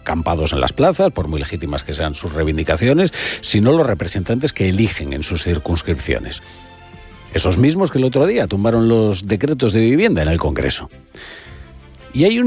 acampados en las plazas, por muy legítimas que sean sus reivindicaciones, sino los representantes que eligen en sus circunscripciones. Esos mismos que el otro día tumbaron los decretos de vivienda en el Congreso. Y hay un